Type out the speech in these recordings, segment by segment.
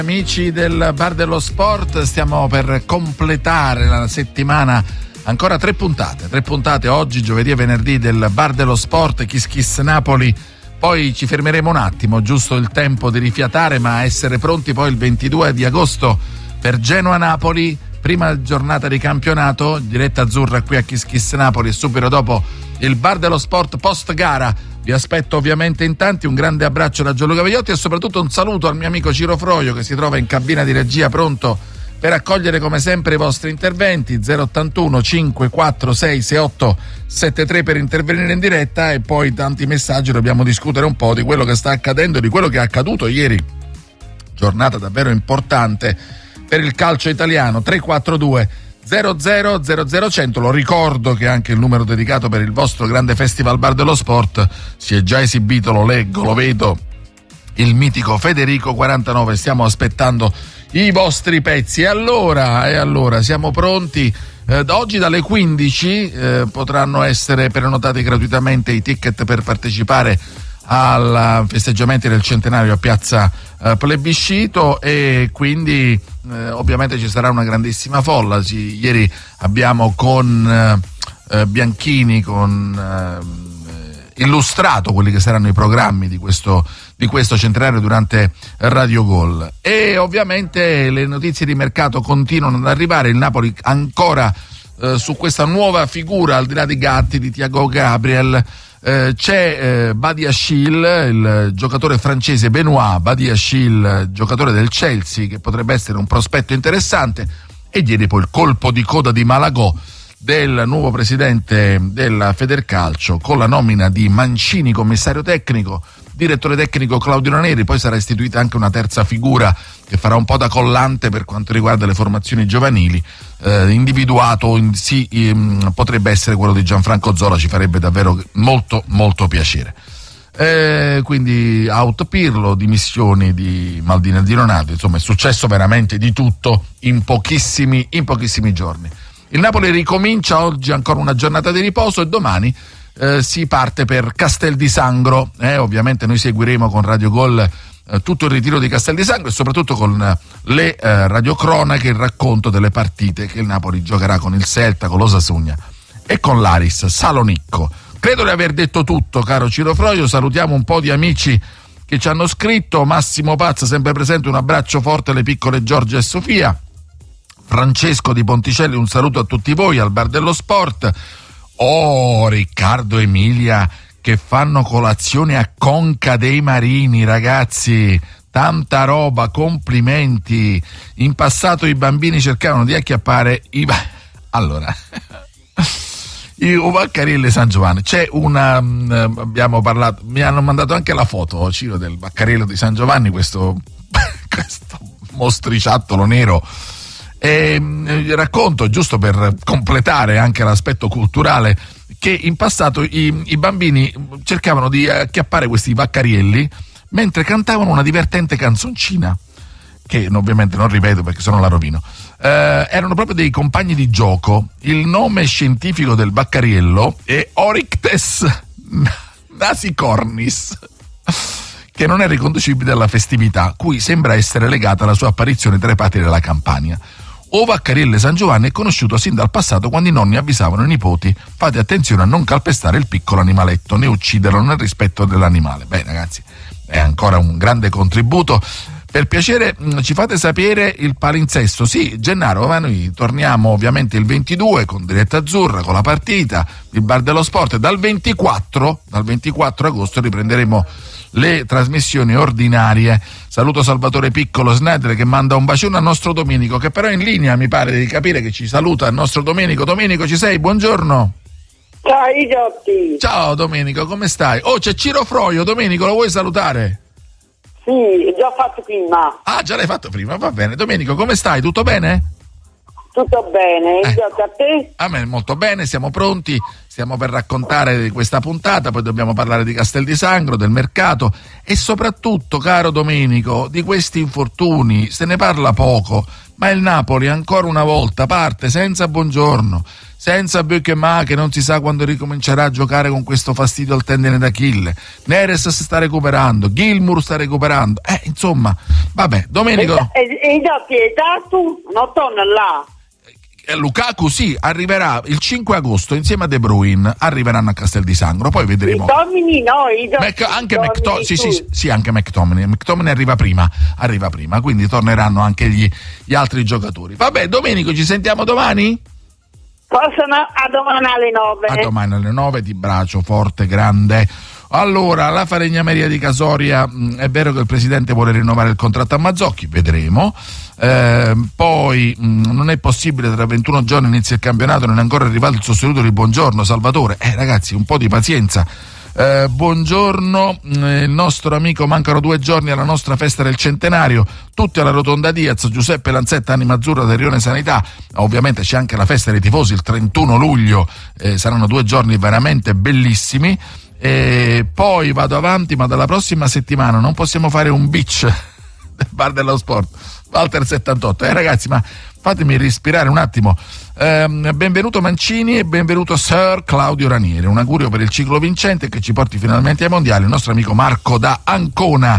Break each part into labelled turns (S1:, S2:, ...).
S1: Amici del Bar dello Sport, stiamo per completare la settimana, ancora tre puntate oggi, giovedì e venerdì del Bar dello Sport, Kiss Kiss Napoli. Poi ci fermeremo un attimo, giusto il tempo di rifiatare, ma essere pronti poi il 22 di agosto per Genoa-Napoli, prima giornata di campionato, diretta azzurra qui a Kiss Kiss Napoli, e subito dopo il Bar dello Sport post gara. Vi aspetto ovviamente in tanti, un grande abbraccio da Gianluca Vegliotti e soprattutto un saluto al mio amico Ciro Froio, che si trova in cabina di regia pronto per accogliere come sempre i vostri interventi. 081 546 6873 per intervenire in diretta, e poi tanti messaggi. Dobbiamo discutere un po' di quello che sta accadendo, di quello che è accaduto ieri, giornata davvero importante per il calcio italiano. 342 0000 Lo ricordo che anche il numero dedicato per il vostro grande festival Bar dello Sport si è già esibito, lo leggo, lo vedo, il mitico Federico 49. Stiamo aspettando i vostri pezzi. E allora siamo pronti. Da oggi dalle 15 potranno essere prenotati gratuitamente i ticket per partecipare ai festeggiamenti del centenario a Piazza Plebiscito, e quindi ovviamente ci sarà una grandissima folla. Ieri abbiamo con Bianchini illustrato quelli che saranno i programmi di questo centenario durante Radio Gol, e ovviamente le notizie di mercato continuano ad arrivare. Il Napoli ancora su questa nuova figura, al di là di Gatti, di Thiago Gabriel. C'è Badiashile, il giocatore francese, Benoît Badiashile, giocatore del Chelsea, che potrebbe essere un prospetto interessante. E ieri poi il colpo di coda di Malagò, del nuovo presidente della Federcalcio, con la nomina di Mancini commissario tecnico, direttore tecnico Claudio Ranieri. Poi sarà istituita anche una terza figura che farà un po' da collante per quanto riguarda le formazioni giovanili. Individuato potrebbe essere quello di Gianfranco Zola, ci farebbe davvero molto molto piacere. Quindi out Pirlo, dimissioni di Maldini e di Ronaldo, insomma è successo veramente di tutto in pochissimi giorni. Il Napoli ricomincia oggi, ancora una giornata di riposo, e domani si parte per Castel di Sangro. Ovviamente noi seguiremo con Radio Gol tutto il ritiro di Castel di Sangro, e soprattutto con le radiocronache, il racconto delle partite che il Napoli giocherà con il Celta, con l'Osasuna e con l'Aris Salonicco. Credo di aver detto tutto, caro Ciro Froio. Salutiamo un po' di amici che ci hanno scritto. Massimo Pazza, sempre presente, un abbraccio forte alle piccole Giorgia e Sofia. Francesco di Ponticelli, un saluto a tutti voi al Bar dello Sport. Riccardo e Emilia che fanno colazione a Conca dei Marini, ragazzi, tanta roba, complimenti. In passato i bambini cercavano di acchiappare allora i Vaccarelli San Giovanni. C'è abbiamo parlato, mi hanno mandato anche la foto, Ciro, del Vaccarello di San Giovanni, questo mostriciattolo nero. E racconto, giusto per completare anche l'aspetto culturale, che in passato i bambini cercavano di acchiappare questi Vaccarielli mentre cantavano una divertente canzoncina, che ovviamente non ripeto perché sennò la rovino. Erano proprio dei compagni di gioco. Il nome scientifico del Vaccariello è Oryctes nasicornis, che non è riconducibile alla festività, cui sembra essere legata la sua apparizione tra i prati della Campania. O Vaccarello San Giovanni è conosciuto sin dal passato, quando i nonni avvisavano i nipoti: fate attenzione a non calpestare il piccolo animaletto né ucciderlo nel rispetto dell'animale. Beh, ragazzi, è ancora un grande contributo. Per piacere ci fate sapere il palinsesto. Sì, Gennaro, ma noi torniamo ovviamente il 22 con diretta azzurra, con la partita, il Bar dello Sport. Dal 24 agosto riprenderemo le trasmissioni ordinarie. Saluto Salvatore Piccolo Snedre, che manda un bacione al nostro Domenico, che però è in linea, mi pare di capire, che ci saluta il nostro Domenico. Domenico, ci sei? Buongiorno.
S2: Ciao Igiotti.
S1: Ciao Domenico, come stai? C'è Ciro Froio. Domenico, lo vuoi salutare?
S2: Sì, già fatto prima.
S1: Ah, già l'hai fatto prima, va bene. Domenico, come stai? Tutto bene?
S2: Tutto bene, Igiotti, a te?
S1: A me molto bene, siamo pronti. stiamo per raccontare di questa puntata, poi dobbiamo parlare di Castel di Sangro, del mercato e soprattutto, caro Domenico, di questi infortuni. Se ne parla poco, ma il Napoli ancora una volta parte senza Buongiorno, senza Beuchema, che non si sa quando ricomincerà a giocare con questo fastidio al tendine d'Achille. Neres sta recuperando, Gilmour sta recuperando. Insomma, vabbè, Domenico.
S2: E tu non torna là.
S1: Lukaku sì, arriverà il 5 agosto insieme a De Bruyne, arriveranno a Castel di Sangro, poi vedremo. Anche McTominay. McTominay arriva prima, quindi torneranno anche gli altri giocatori. Vabbè, Domenico, ci sentiamo domani?
S2: Forse a domani alle 9.
S1: A domani alle 9, ti bacio forte, grande. Allora, la Falegnameria di Casoria, è vero che il presidente vuole rinnovare il contratto a Mazzocchi, vedremo. Poi non è possibile, tra 21 giorni inizia il campionato, non è ancora arrivato il sostituto di Buongiorno, Salvatore. Ragazzi, un po' di pazienza. Buongiorno, il nostro amico, mancano 2 giorni alla nostra festa del centenario, tutti alla Rotonda Diaz, Giuseppe Lanzetta, Anima Azzurra del Rione Sanità. Ovviamente c'è anche la festa dei tifosi il 31 luglio, saranno 2 giorni veramente bellissimi. E poi vado avanti, ma dalla prossima settimana non possiamo fare un beach del Bar dello Sport. Walter 78. Ragazzi, ma fatemi respirare un attimo. Benvenuto Mancini e benvenuto Sir Claudio Ranieri. Un augurio per il ciclo vincente che ci porti finalmente ai mondiali. Il nostro amico Marco da Ancona.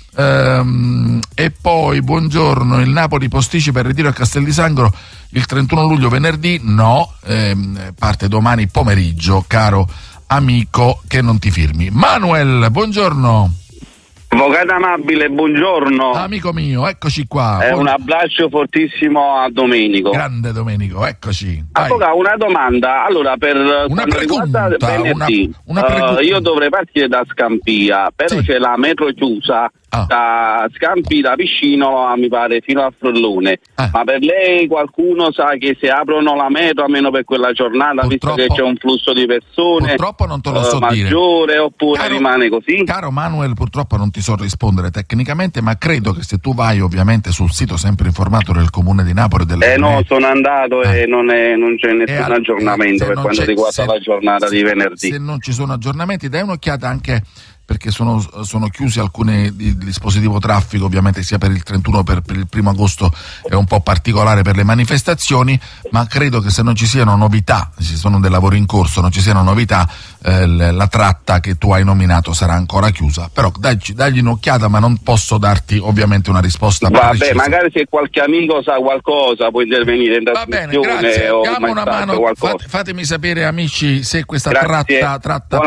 S1: E poi buongiorno, il Napoli posticipa il ritiro a Castel di Sangro il 31 luglio venerdì. No, parte domani pomeriggio, caro amico che non ti firmi. Manuel, buongiorno.
S3: Avvocato amabile, buongiorno.
S1: Amico mio, eccoci qua.
S3: Un abbraccio fortissimo a Domenico.
S1: Grande Domenico, eccoci.
S3: Avvocato, una domanda. Allora, per
S1: una
S3: quanto riguarda venerdì, io dovrei partire da Scampia, però
S1: sì,
S3: c'è la metro chiusa da Scampi, da Piscino, mi pare, fino a Frollone. Ma per lei qualcuno sa che se aprono la metro, almeno per quella giornata, visto che c'è un flusso di persone
S1: purtroppo non te lo so
S3: maggiore,
S1: dire.
S3: Oppure rimane così?
S1: Caro Manuel, purtroppo non ti so rispondere tecnicamente, ma credo che se tu vai ovviamente sul sito sempre informato del Comune di Napoli
S3: no, sono andato e non c'è nessun aggiornamento per quanto riguarda la giornata di venerdì.
S1: Se non ci sono aggiornamenti, dai un'occhiata anche, perché sono chiusi alcuni dispositivo traffico, ovviamente sia per il 31 per il 1 agosto è un po' particolare per le manifestazioni, ma credo che se non ci siano novità, se ci sono dei lavori in corso, non ci siano novità, la tratta che tu hai nominato sarà ancora chiusa, però dagli un'occhiata, ma non posso darti ovviamente una risposta precisa.
S3: Magari se qualche amico sa qualcosa può intervenire in
S1: trasmissione. Va bene, grazie, diamo una mano, fatemi sapere amici se questa tratta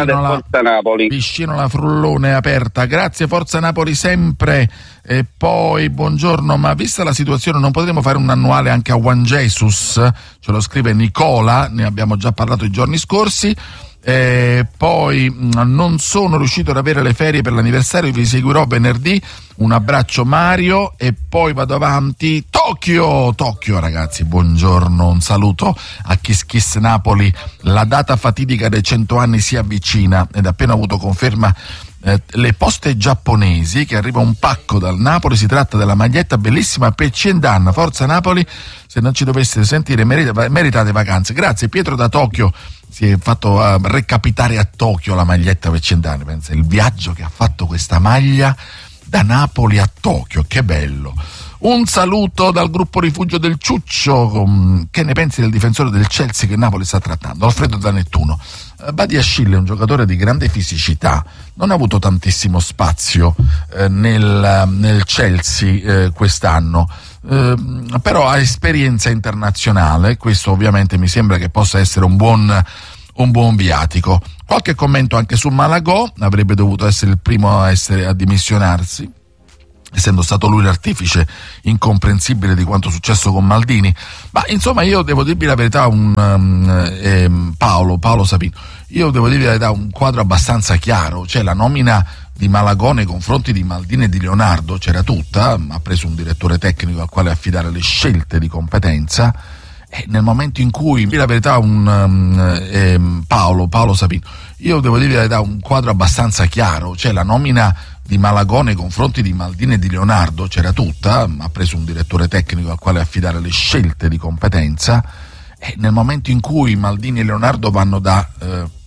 S1: Piscino la Frullone è aperta. Grazie, Forza Napoli sempre. E poi buongiorno, ma vista la situazione non potremo fare un annuale anche a Juan Jesus? Ce lo scrive Nicola, ne abbiamo già parlato i giorni scorsi. Poi non sono riuscito ad avere le ferie per l'anniversario, vi seguirò venerdì. Un abbraccio Mario. E poi vado avanti. Tokyo ragazzi, buongiorno, un saluto a Kiss Napoli. La data fatidica dei 100 anni si avvicina ed appena avuto conferma le poste giapponesi che arriva un pacco dal Napoli. Si tratta della maglietta bellissima per Ciendan. Forza Napoli, se non ci doveste sentire meritate vacanze. Grazie Pietro da Tokyo, si è fatto recapitare a Tokyo la maglietta per Ciendan. Pensa il viaggio che ha fatto questa maglia da Napoli a Tokyo, che bello. Un saluto dal gruppo Rifugio del Ciuccio. Che ne pensi del difensore del Chelsea che Napoli sta trattando? Alfredo da Nettuno. Badiashile è un giocatore di grande fisicità, non ha avuto tantissimo spazio nel Chelsea quest'anno, però ha esperienza internazionale, questo ovviamente mi sembra che possa essere un buon viatico. Qualche commento anche su Malagò, avrebbe dovuto essere il primo a dimissionarsi, essendo stato lui l'artefice incomprensibile di quanto successo con Maldini. Ma insomma, io devo dirvi la verità, Paolo Sapino, io devo dirvi la verità, un quadro abbastanza chiaro, cioè la nomina di Malagò nei confronti di Maldini e di Leonardo c'era tutta, ha preso un direttore tecnico al quale affidare le scelte di competenza, e nel momento in cui, la verità, Paolo Sapino, io devo dirvi la verità, un quadro abbastanza chiaro, cioè la nomina di Malagò nei confronti di Maldini e di Leonardo c'era tutta, ha preso un direttore tecnico al quale affidare le scelte di competenza, nel momento in cui Maldini e Leonardo vanno da